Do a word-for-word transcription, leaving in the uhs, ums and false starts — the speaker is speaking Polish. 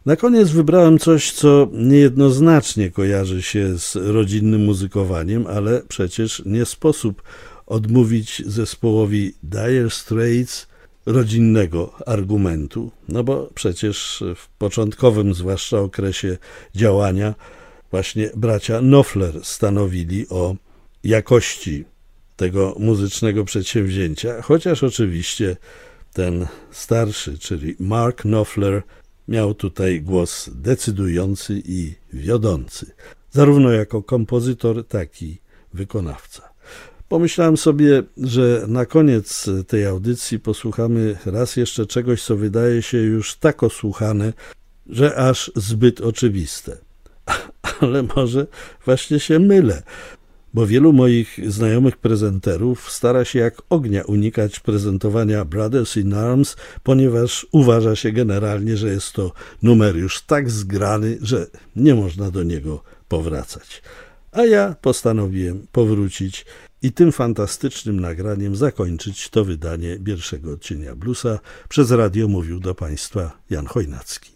Na koniec wybrałem coś, co niejednoznacznie kojarzy się z rodzinnym muzykowaniem, ale przecież nie sposób odmówić zespołowi Dire Straits rodzinnego argumentu, no bo przecież w początkowym zwłaszcza okresie działania właśnie bracia Knopfler stanowili o jakości tego muzycznego przedsięwzięcia, chociaż oczywiście ten starszy, czyli Mark Knopfler, miał tutaj głos decydujący i wiodący, zarówno jako kompozytor, tak i wykonawca. Pomyślałem sobie, że na koniec tej audycji posłuchamy raz jeszcze czegoś, co wydaje się już tak osłuchane, że aż zbyt oczywiste. Ale może właśnie się mylę, bo wielu moich znajomych prezenterów stara się jak ognia unikać prezentowania Brothers in Arms, ponieważ uważa się generalnie, że jest to numer już tak zgrany, że nie można do niego powracać. A ja postanowiłem powrócić i tym fantastycznym nagraniem zakończyć to wydanie pierwszego odcienia Bluesa. Przez radio mówił do Państwa Jan Chojnacki.